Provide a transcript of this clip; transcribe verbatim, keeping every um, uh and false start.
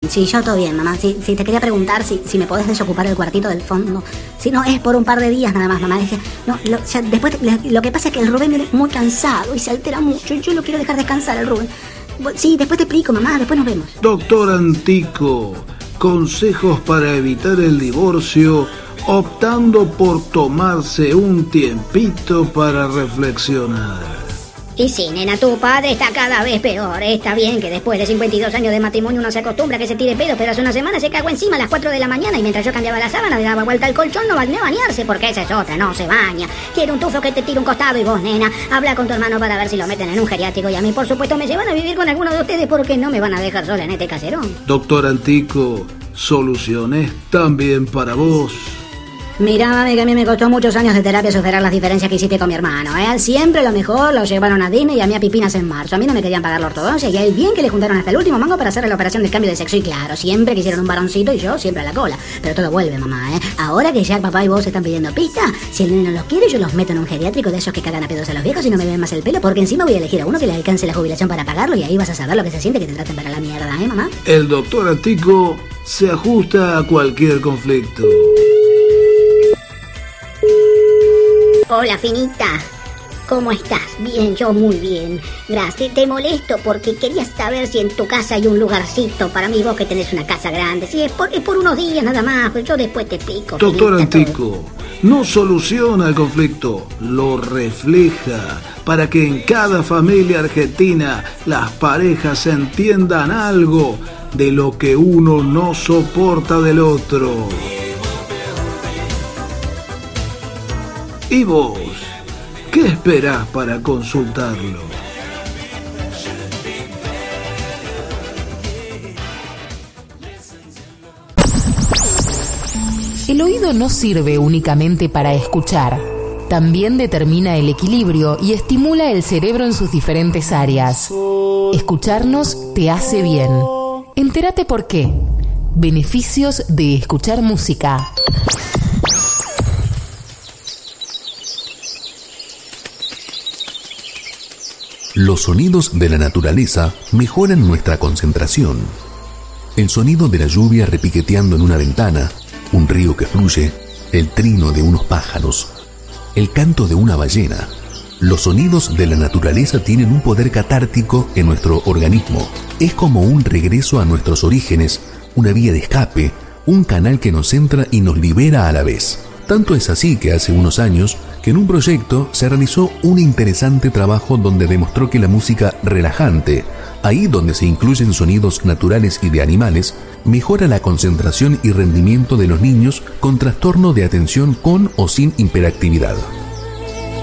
Sí, yo todo bien, mamá. Sí, sí, te quería preguntar si, si me podés desocupar el cuartito del fondo. Si no, es por un par de días nada más, mamá. Es que, no, lo, o sea, después, lo que pasa es que el Rubén viene muy cansado y se altera mucho. Y yo lo quiero dejar descansar al Rubén. Sí, después te explico, mamá. Después nos vemos. Doctor Antico, consejos para evitar el divorcio, optando por tomarse un tiempito para reflexionar. Y sí, nena, tu padre está cada vez peor. Está bien que después de cincuenta y dos años de matrimonio uno se acostumbra a que se tire pedos, pero hace una semana se cagó encima a las cuatro de la mañana y mientras yo cambiaba la sábana le daba vuelta al colchón, no va a bañarse, porque esa es otra, no se baña. Quiere un tufo que te tire un costado y vos, nena, habla con tu hermano para ver si lo meten en un geriátrico y a mí, por supuesto, me llevan a vivir con alguno de ustedes porque no me van a dejar sola en este caserón. Doctor Antico, soluciones también para vos. Mira, mami, que a mí me costó muchos años de terapia superar las diferencias que hiciste con mi hermano, ¿eh? Siempre lo mejor lo llevaron a Disney y a mí a Pipinas en marzo. A mí no me querían pagar la ortodoncia y a él bien que le juntaron hasta el último mango para hacerle la operación del cambio de sexo. Y claro, siempre quisieron un varoncito y yo siempre a la cola. Pero todo vuelve, mamá, ¿eh? Ahora que ya papá y vos están pidiendo pista, si el nene no los quiere, yo los meto en un geriátrico de esos que cagan a pedos a los viejos y no me ven más el pelo, porque encima voy a elegir a uno que le alcance la jubilación para pagarlo y ahí vas a saber lo que se siente que te traten para la mierda, ¿eh, mamá? El doctor Antico se ajusta a cualquier conflicto. Hola, finita. ¿Cómo estás? Bien, yo muy bien. Gracias. Te molesto porque quería saber si en tu casa hay un lugarcito para mí, vos que tenés una casa grande. Sí, es por, es por unos días nada más, pues yo después te explico. Doctor finita, Antico, todo. No soluciona el conflicto, lo refleja para que en cada familia argentina las parejas entiendan algo de lo que uno no soporta del otro. ¿Y vos? ¿Qué esperás para consultarlo? El oído no sirve únicamente para escuchar. También determina el equilibrio y estimula el cerebro en sus diferentes áreas. Escucharnos te hace bien. Entérate por qué. Beneficios de escuchar música. Los sonidos de la naturaleza mejoran nuestra concentración. El sonido de la lluvia repiqueteando en una ventana, un río que fluye, el trino de unos pájaros, el canto de una ballena. Los sonidos de la naturaleza tienen un poder catártico en nuestro organismo. Es como un regreso a nuestros orígenes, una vía de escape, un canal que nos centra y nos libera a la vez. Tanto es así que hace unos años que en un proyecto se realizó un interesante trabajo donde demostró que la música relajante, ahí donde se incluyen sonidos naturales y de animales, mejora la concentración y rendimiento de los niños con trastorno de atención con o sin hiperactividad.